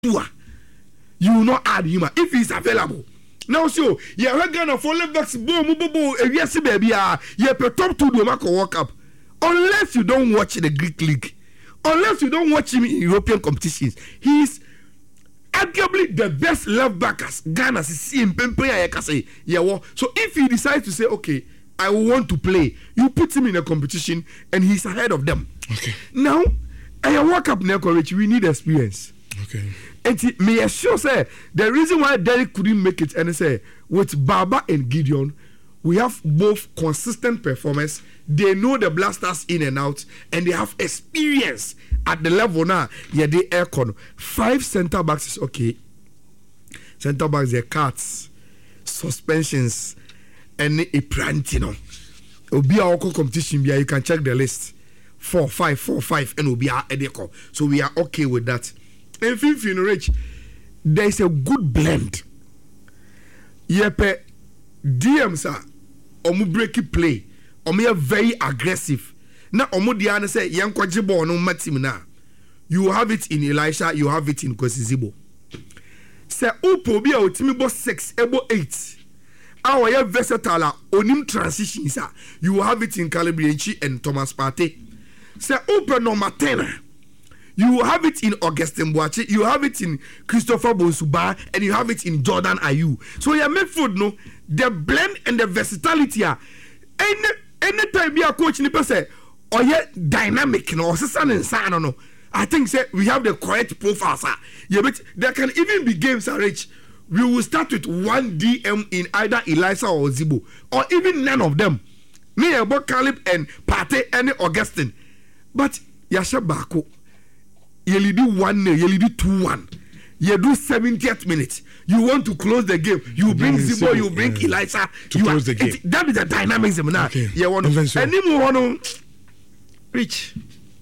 you will not add him if he's available. Now, so you're going for left backs, boom, yes, baby, you're top 2 do Marco World Cup. Unless you don't watch the Greek league, unless you don't watch him in European competitions, he's arguably the best left back as Ghana see him say. So if he decides to say, okay, I want to play, you put him in a competition and he's ahead of them. Okay. Now, I World Cup courage, we need experience. Okay. And me assure say the reason why Derek couldn't make it and say with Baba and Gideon, we have both consistent performance. They know the blasters in and out, and they have experience at the level now. Yeah, they aircon 5 center backs is okay. Center backs, they're cuts, suspensions, and a prantino. Obi a competition, you can check the list. 4-5, and Obi a edeko. So we are okay with that. And Rich, there is a good blend. Yepe DM sir, omu breaky play, omu very aggressive. Na omu diana say yanko jibo no matim na. You have it in Elisha, you have it in Kwesizibo. Say upo bi a otimi bo 6, ebo 8. Our ye versatile onim transitions sir. You have it in Calibrianchi and Thomas Partey. Say upo number 10. You have it in Augustin Boache, you have it in Christopher Bonsuba, and you have it in Jordan Ayew. So your midfield, no, the blend and the versatility are anytime you are coaching the person or yet dynamic, no, no. I think say we have the correct profile, sir. Yeah, but there can even be games, Rich. We will start with 1 DM in either Elisa or Zibo, or even none of them. Me about Caleb and Partey and Augustin. But Yasha Bako. You do 1-0, you do 2-1. You do 70th minute. You want to close the game. You bring Zibo, you bring Elisa to close the game. That is the dynamism now. Okay. You want to anyone Rich.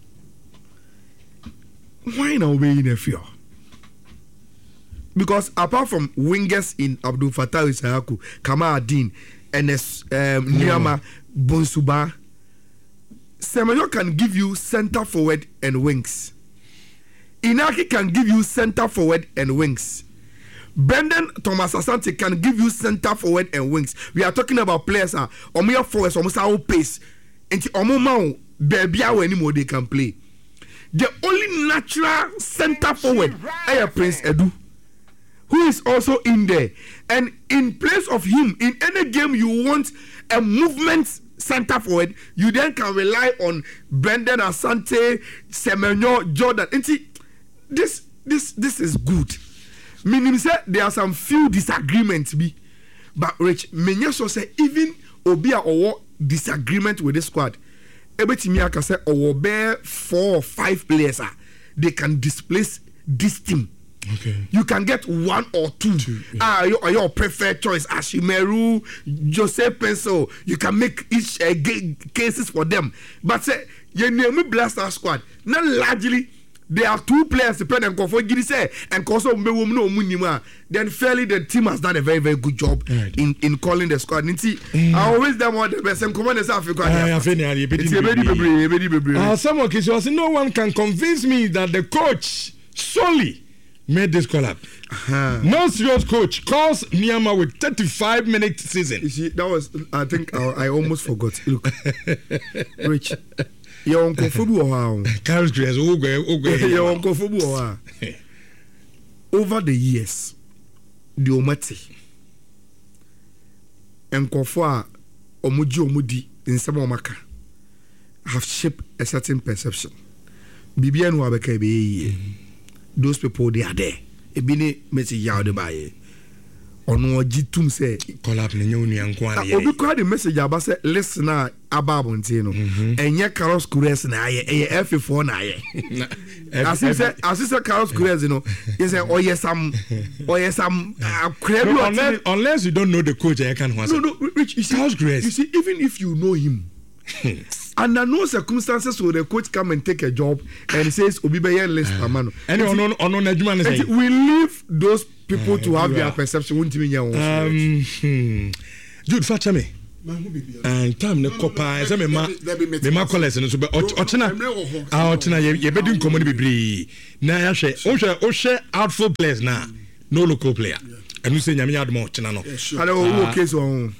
Why not be in a fear? Because apart from wingers in Abdul Fattah Issahaku, Kamal Adin, and Niama Bonsuba, Semenyo can give you center forward and wings. Inaki can give you center forward and wings. Brendan Thomas Asante can give you center forward and wings. We are talking about players omo forwards almost our pace. And omo ma baby anymore they can play. The only natural center forward is Prince Edu, who is also in there. And in place of him, in any game you want a movement center forward, you then can rely on Brendan Asante, Semenyo, Jordan. This is good. Meaning say there are some few disagreements but Rich Menyeso say even Obia or disagreement with this squad. Ebetimi aka say or bear 4 or 5 players they can displace this team. Okay. You can get 1 or 2. Your preferred choice. Ashimeru, Joseph Pencil. You can make each cases for them. But say you name Blaster squad. Not largely. There are 2 players depending on for say and also then fairly the team has done a very very good job in calling the squad. I always them want the best. Someone can say no one can convince me that the coach solely made this call up. No serious coach calls Niama with 35-minute season. You see, that was I think I almost forgot. Look, Rich. Your uncle Fubu Carlos Grace, your uncle Fubu over the years, the Omati and Kofa Omuji Omudi in Samomaka have shaped a certain perception. Bibian Wabeke, those people they are there. Ebini message yard by ono jitum say collab ne nyoni ankwa ye obi kwa the message aba say listener ababo ntino enye Carlos Queiroz na ye F4 na ye asise Carlos Queiroz no you say unless you don't know the coach I can answer. No Rich, you see Carlos Queiroz, you see even if you know him under no circumstances will the coach come and take a job and says obi be list amano and we leave those people to have their perception. Jude Fachame, and time ne kopa say me ma collect no so be ochina ye be din komo ni bebre na ya hwe o hwe outfield players na no local player and you say nyame adom ochina no hello okay so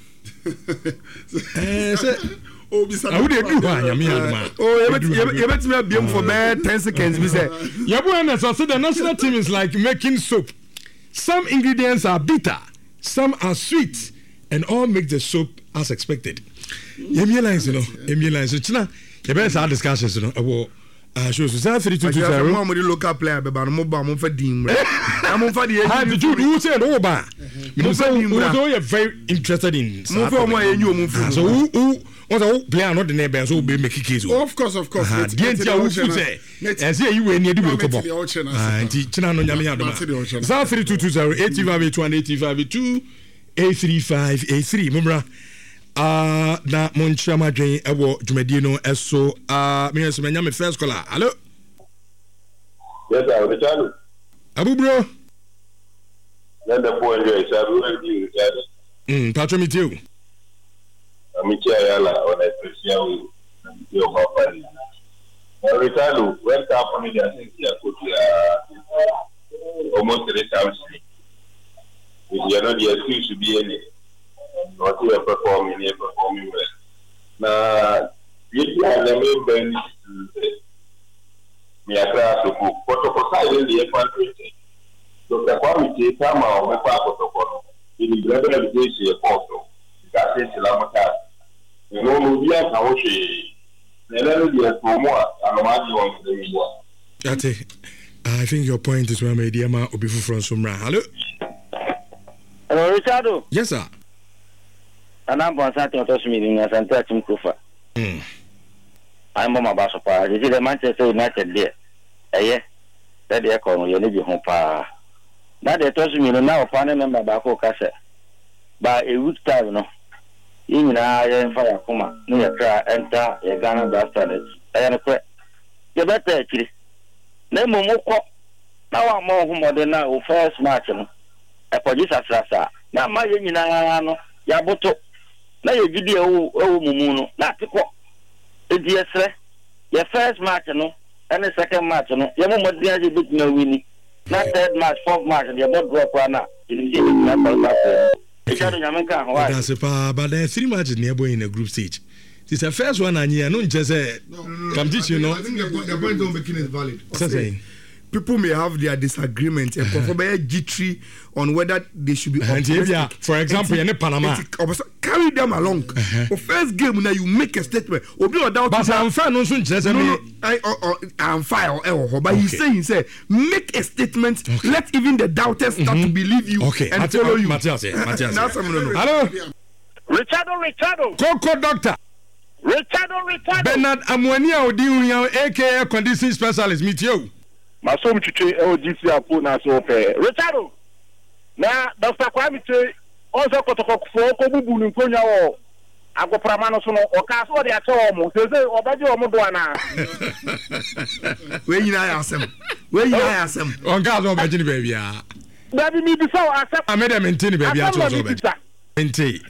say I would do nyame adom you bet me abiem for 10 seconds we say so the national team is like making soup. Some ingredients are bitter, some are sweet, and all make the soup as expected. Emilines, China, the best our discussions, shows 3220. Local player, but I'm mobile for Dean. I'm for the how did you say over? You are very interested in so who player not the neighbor so be make case. Of course. And say you were near the Kobo. And China no nyame adoma. 3220 8582 83583 Mumra. Na monchama dwen ewo dwumadi no eso me so menya me first caller. Hello. Yes, Richard. Abu bro. Then the boy is Richard. Patro me too. Amicia Yala on a special your company. Richard went up on the almost 3,000. You know the excuse to be any. Not here performing well. Now, you are the main benefit. Me a class of book. What of a side in the country? So the quality come out of my protocol. In the level of this year, also. That's it, Lamata. You know, we are how she. The level is more, and the money on the one. That's it. I think your point is well made, Yama Obifu from Sumra. Hello. Hello, Richard. Yes, sir. And I'm on Saturday to meeting as I'm touching Kufa. I'm on my bus of power. This is the Manchester United there. Yes, that they call you need your home power. Now they told me now, upon a member back of Casa. By a week time, no. Even I fire Kuma, near try enter a Ghana bastard. I am a quit. You better actually. Name more. Now I'm more than now, first match. A police assassin. Now my union, Yaboto. Na ye gidi o mumu no na tekọ ediesre your first match no and the second match no ye mo modia je bit na wini na third match fourth match ye bod drop na in the na ball e ka do nyame ka ho that's pa but the three matches near boy in a group stage this the first one anya no nje say come teach you know I think the point don't making is valid. People may have their disagreements and G3 on whether they should be optimistic. For example, in Panama, carry them along. For first game now you make a statement. But I'm fine. I'm fine. But he's saying, make a statement. Let even the doubters start to believe you and follow you. Matthias. Hello, Richardo. Coco doctor. Richardo. Bernard Amwania Odiunya, aka condition specialist. Meet you. Masom chiche LGC apo na so pe Richardo na Dr. Kwame che onso kotoko fo ko bubu ni nkonya wo agoprama no so no o ka so de ache wo mo se obaje wo mo do ana we nyina ya asem on ka so obaje ni ba bia baby mi bi so asem amede maintain ba bia so obaje maintain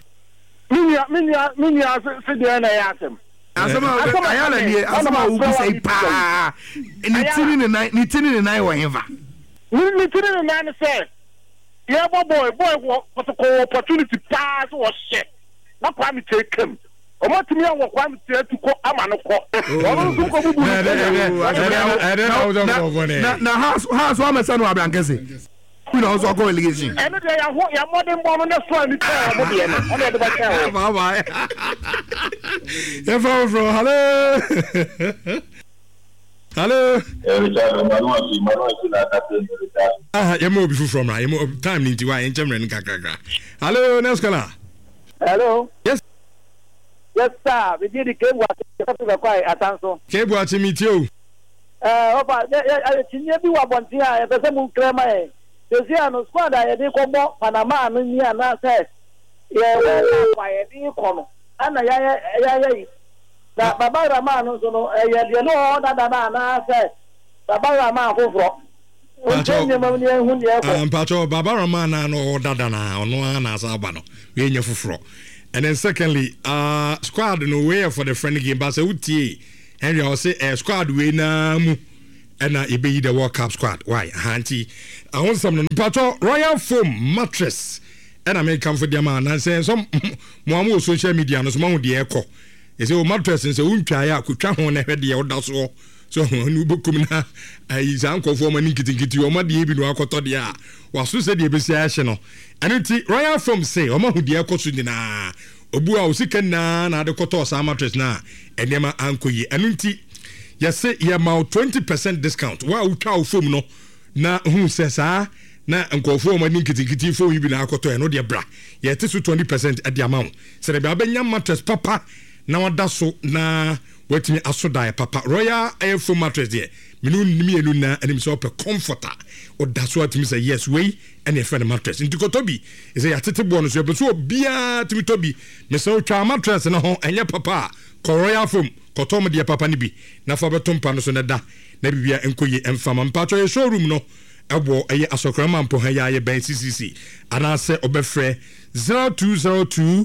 minia se de na ya asem asama ubi say pa ni tini ni nine whatever ni tini ni nine say yeah boy opportunity pass was shit na Kwame take him omo timi an Kwame take to ko amano ko omo ko bubu na house wa me sanu abrankese you know so go relegation and they ya modern born on the front mo be na on the back bye hello yemo be from right yemo time ninti wa en chamre nkakaka hello Nescala hello yes sir we did the game what to quite atanso kebu achimitio opa ya tinye bi wa bontia e pese mu krema e Desiano squad I did come Panama and near Nasa. Yeah, why did come? And I Baba Ramano, so you know that I said Baba Ramano for Pacho Baba Ramana no Dadana or no Anna Sabano. We in your fro. And then secondly, squad no way for the friendly game. But utie Henry I say squad we na mu and it be the World Cup squad. Why? Auntie, I want some Royal Foam mattress. And I may come for the man and say some more social media no small the echo. They say mattress and so untry could try on head the old so nu bokum na is uncle for money kiti o ma de bi no akoto de a waso se de be sia hye no anti Royal Foam say o ma hu de akoso ni na obu a osika na de koto sa mattress na enema ankoyi anti yese ye ma 20% discount wa utwa foam no na hu se sa na nkofo money kiti foam bi na akoto e no de bra ye te so 20% at the amount se de be abenya mattress papa na wada so na wetimi asoda papa Royal Air Foam mattress there minu nimienu na anim so pe comforter o da so atimi say yes we and e friend mattress into kotobi is say atete bo no so be so bia timi tobi me so twa mattress na ho enye papa ko Royal Foam kotom de papa ni bi na fa betom pa no so na da na bibia enkoye emfama mpacho ye showroom no ebo eye asokrama mpo ha ya ben CCC ana se obefre 0202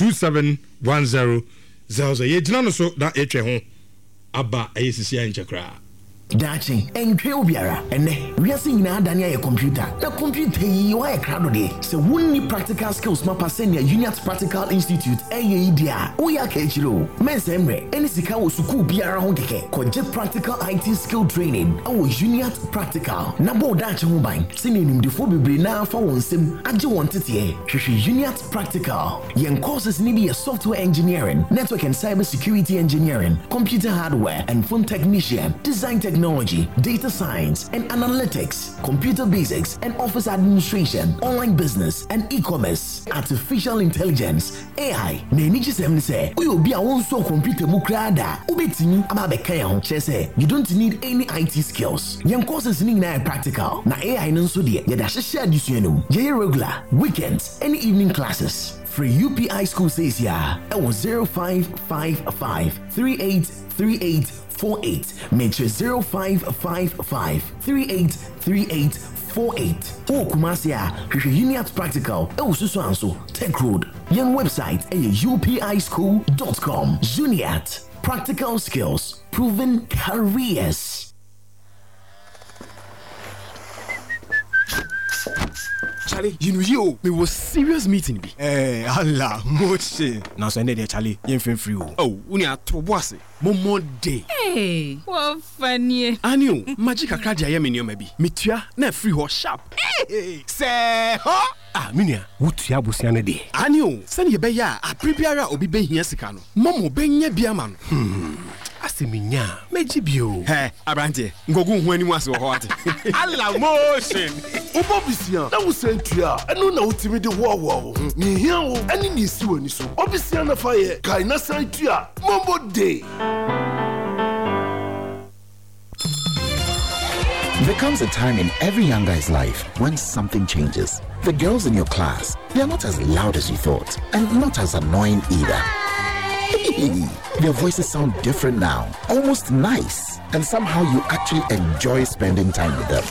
2710 Zauza ye jina no so da etwe ho aba ayesisi anchakra Dachi enkwe obiara ene wiase nyina dani aye computer na computer yi wa e krado de se wonni practical skills mapa senior Uniat Practical Institute dia wo ya ka echiro mensemre eni sika wo suku biara ho keke koje practical IT skill training awo Uniat Practical na bo dachi ho ban sene nimdefo bebre na fa wonsem age won tete hwehwe Uniat Practical yen courses ni be software engineering, network and cyber security engineering, computer hardware and phone technician, design technology, data science and analytics, computer basics and office administration, online business and e-commerce, artificial intelligence, AI. Neniji sem say, "Uyo bi a wonso computer mu krada, ubetimi ababeka ya ho chese. You don't need any IT skills. Yan courses ni na practical. Na AI nso de, ya da hye adisuenum. Ye regular, weekends, and evening classes. Free UPI school says ya. It was 0555 383848. Make sure 0555 383848. Oh, Kumasia, Uniat Practical. Oh, Susanso, Tech Road. Young website upischool.com. Uniat Practical Skills, Proven Careers. Charlie, you know you, we was serious meeting be. Allah, moche. Now so there Charlie, you free. Oh, unia to boss. Momo day. Hey, what funny. Anio, magic akradia ye menio maybe. Mitua na free ho sharp. Hey, say ho. Ah, minia, wutua busiane de. Anio, send ye be ya, a prepare obi be hia sika no. Momo be nya bia ma no. Aseminya, meji bio. Hey, abrante, ngogu hu animu ase ho ate. Allah motion. Obobisia, na wo sentua, eno na utimi de wo. Ni hia wo, ani ni si wani so. Obisia na fa ye, kai na sentua, Mombo day. There comes a time in every young guy's life when something changes. The girls in your class, they are not as loud as you thought, and not as annoying either. Their voices sound different now, almost nice, and somehow you actually enjoy spending time with them.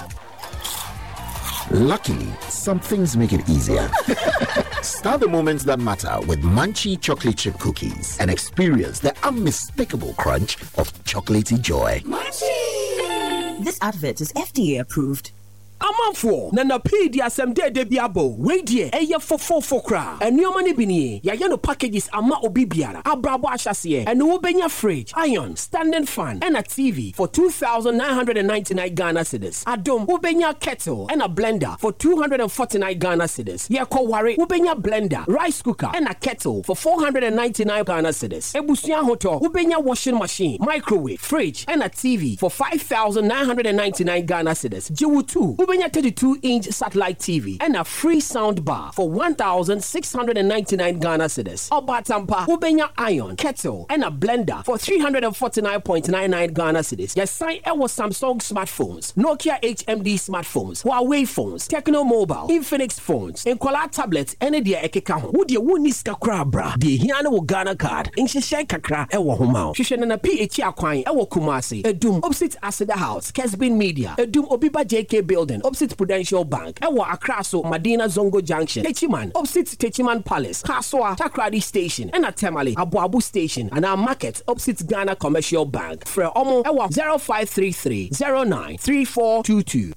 Luckily, some things make it easier. Start the moments that matter with Munchie chocolate chip cookies and experience the unmistakable crunch of chocolatey joy. Munchie! This advert is FDA approved. Amanfo na pedi asem de biabo we die eye fofofo kra enuoma ne bini ya no packages ama obi biara abrabo ahyase ene wo benya fridge iron standing fan and a TV for 2,999 Ghana cedis adom wo benya kettle and a blender for 249 Ghana cedis ye ko ware wo benya blender rice cooker and a kettle for 499 Ghana cedis ebusuan hoto wo benya washing machine microwave fridge and a TV for 5,999 Ghana cedis jiwu 2 Ubenya 32-inch satellite TV and a free sound bar for 1,699 Ghana cedis. Obatampa, Ubenya iron, kettle, and a blender for 349.99 Ghana cedis. Yes, sign our Samsung smartphones, Nokia HMD smartphones, Huawei phones, Tecno Mobile, Infinix phones, and Kola tablets, and the Ekeka. Would you win this kakra bra? The Hiano Ghana card, in Shisha Kakra, Ewa Humao. Shishan and a PHR Kwine, Ewa Kumasi, Edum, opposite Asada House, Kesbin Media, Edum Obiba JK Building. Opposite opposite Prudential Bank. Ewa Accra so Madina Zongo Junction. Techiman, opposite Techiman Palace. Kaswa, Takrady Station. And at Temale, Abu Abu Station. And our market, opposite Ghana Commercial Bank. For Omo, Ewa 0533 093422.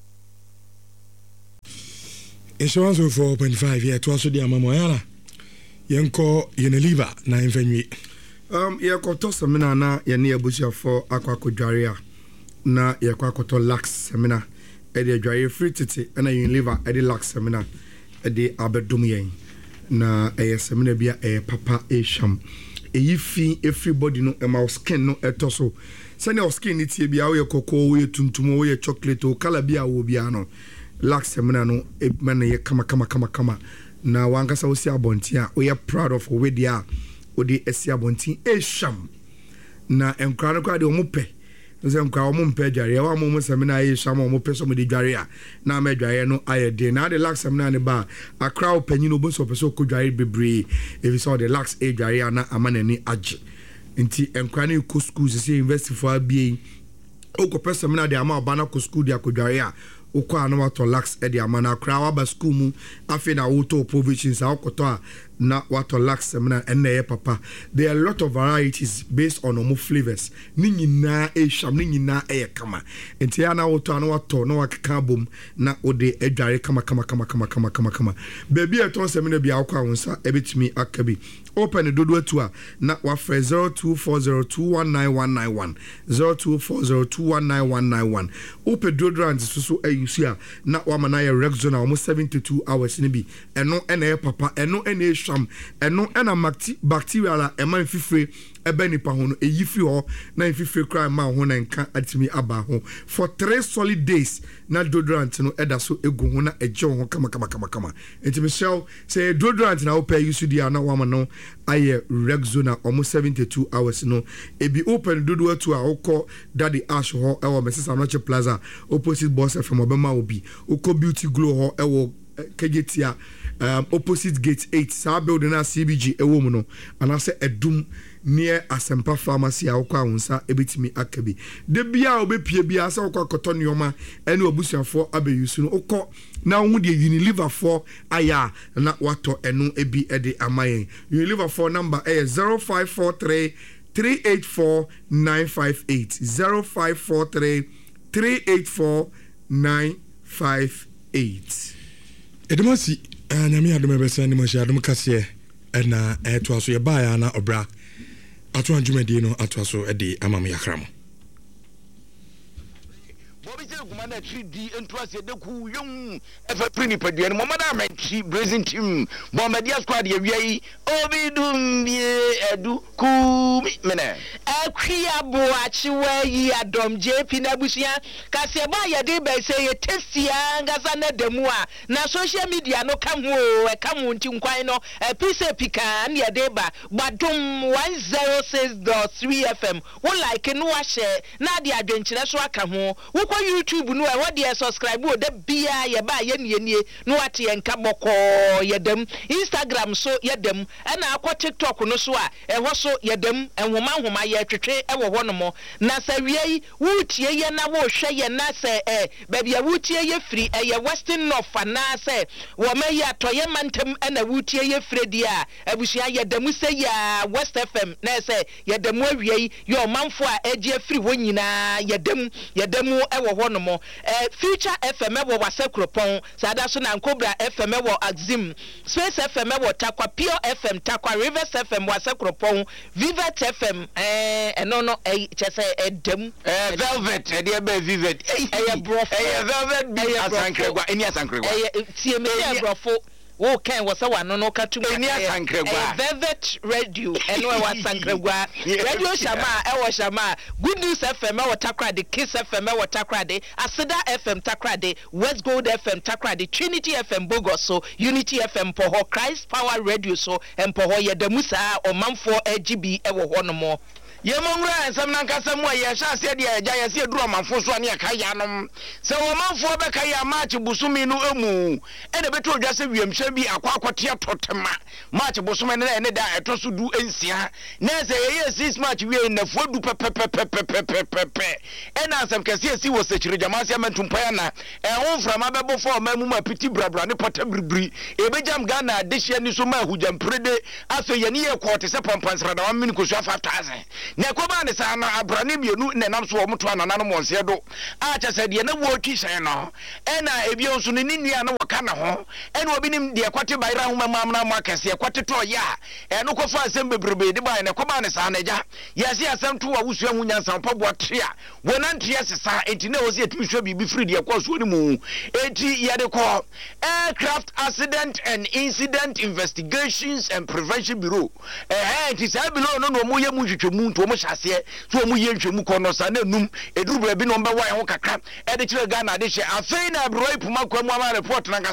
Insurance of 4.5 year to also the Amamoyala. Yanko Unilever, 9 Fenway. Yakoto seminar na yani abusia for Aquaco Jaria. Na Yakoto Lax seminar. Ede Jaria free titi, and a Unilever, Eddie Lax seminar. Ede Abedumian. Na a seminar bia a papa a sham. A yifi everybody no a mouse skin no etoso. Send your skin it be our cocoa, we tuntumo, we chocolate, or calabia will be ano. Lax seminar no a man ye kama. Na wankasa wo si abontia we are proud of we dia we di esi abontin e sham na enkra no kwa de omo pe nse enkra omo mpe dware wa mo seminar e sham omo pe so mo di dware a na ma dware no ayede na de lax seminar ne ba akra opanyin obo so pe so ko dware bebre if so the lax e dware na amanani age nti enkra ne ko school se university for abie o ko pe seminar de ama oba na ko school dia ko dware a ukwa na wato lax edi amana kra wa ba school mu afi na woto provisions a okoto a na wato lax seminar enne papa. There are a lot of varieties based on omo flavors ni nyina e sham ni nyina e kama enti ya na woto na wato na wakeka bom na ode edware kama baby eton seminar bia akwa wonsa ebetimi akabi open dodo atua na wa 0240219191 0240219191 open deodorant so ayusia na wa manaya Rexona almost 72 hours ni bi eno ene papa eno ene sham eno ena bacteria la eman fifre ebe nipa ho no eyifi ho na fifre cry ma ho na nka atimi aba ho for 3 solid days na deodorant no eda so egu ho na eje ho kama entimi shell say deodorant na open use dia na wa ma no aye Rexona almost 72 hours no ebi open dodo atu a okọ Daddy Ash ho ewo Mrs. Anoche Plaza opposite Boss FM obema obi okọ Beauty Glow ho ewo Kegetia opposite gate 8 sa building na CBG ewo mu no anase edum near Asempa Pharmacy a okọ awunsa ebetimi akabi de bia obepie bia sa okọ akoto nioma ene obusuafo abeyusu no okọ na hu de Unilever for aya na wato enu ebi ede amayen Unilever for number 0543 384 958 0543 384 958. Edemasi nyame adom besa ni mo hia adom kase na to aso ye ba ya na obra ato anjumadi no ato aso ede amam yakram Bobby Gumana 3D into us the cool young ever pretty pedia and Mamma Menchi blazing team Bombardier squad ye Obi dum ye edu cool mene a queer boachi where ye adom JP Nabusia Casaba ya de by say a testy Gazana demua na social media no come wo a come until quino a piece of pecan ya deba but 106.3 FM one like a no share Nadia adventure so come home YouTube no e wode subscribe o da bia ye ba ye nie no ate ye nka boko ye dem Instagram so ye dem e na akọ TikTok no so a e ho so ye dem enhoma ye twetwe e wo no mo na sa wiei wutie ye na wo hwe ye na se ba bia wutie ye free e ye Western North na se wo ma ye atoye mantem e na wutie ye free dia abusua ye dem se ya West FM na se ye dem awiei yo manfo a eje free ho nyina ye dem e wo no mo Future FM wo Wasekropon sada so na Nkobra FM wo Axim Space FM wo Takwa Pure FM Takwa Rivers FM Wasekropon Vivet FM no chese edem Velvet e dey be Vivet brofo Velvet be asankregwa eni asankregwa tie me brofo wo kan wo se wano no ka tuma Velvet Radio eno e wasankregwa Radio Shama e wo Shama Good News FM e wo Takrade Kiss FM e wo Takrade Aseda FM Takrade West Gold FM Takrade Trinity FM Bogoso Unity FM Poho Christ Power Radio so empoho ye damusa o manfo AGB e wo hono mo Yemongura and some Nankasam, Yasha said, Jayasi Drama for Swania Kayanum. So a month for Bekaya March Busumi no Emu, and a better just a William Shelby, a Quaquatia Totema, March Busman and a Tosu do Ensia. Nasa, yes, this much we in the food pepe. And as some can see, was the Chiramasia Mentumpana, and one from Ababo for Mamma Petit Brabra, Potabri, Ebejam Ghana, Dishan Suma, who jump prede, after Yania quarters upon Pansrada, 1 minute 5,000. Nekoba ne sana abranim yenu ne nam so omoto ananam wonsedo acha said ye na wo twishen no ena ebio so ne nua na waka na ho ena obinim de kwate bayra ho mamam na makase kwate to ya eno kofa asem bebrebe de ba nekoba ne sana ja yesi asem to awusu ahu nyansa mpaboa tria wonantia sesa enti na ozi etimi hwa bibi free de kwa so ni mu enti ye de ko Aircraft Accident and Incident Investigations and Prevention Bureau enti sa below no mo ye mu twetwemu to mo hyase so mo ye ntwemu ko no sa na num eduru bra bi no mba wan ho kakra e de kire Ghana de hye afei na broi puma kwamu ama report na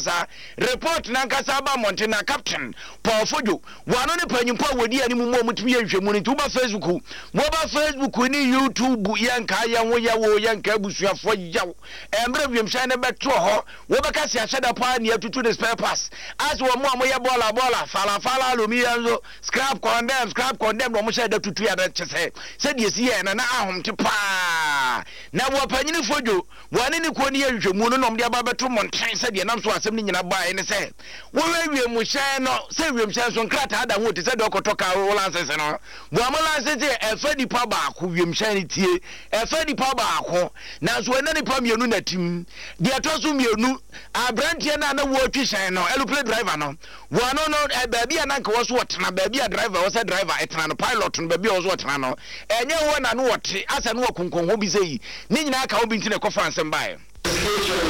nkasa ba Montana captain Paul Fojo wano ne panyimpa wodi ani mu mo mutumi ye ntwemu ni tuba Facebook ni YouTube yanka ya wo ya wo yanka busuafo yawo emre wiem hye ne beto ho wo beka se aheda pa ne atutu ne spare pass as wo mo ya bola fala lomi yanzo scrap condemn no mo hye da tutu ya da chese se de si ye na ahom te pa na wo panyini Fojo wane ni ko ni ye hwemu no nom de aba beto monten se de nam so asem ni nyina ba ne se wo wiem hye no se wiem hye so nkrata ada ho te se de okotoka wo lanse no bo amolanse te efa di pa ba ko wiem hye ni tie efa di pa ba ko na so ena ni pa mienu na tim de atoso mienu abrantie na wo twishen no aeroplane driver no wano no baabi ananka wo so wotena baabi a driver wo se driver etena no pilot no baabi wo so wotena no enye wo na no wote asa no wakonkon ho bi sei ni nyina aka wo bi ntine ko France mbae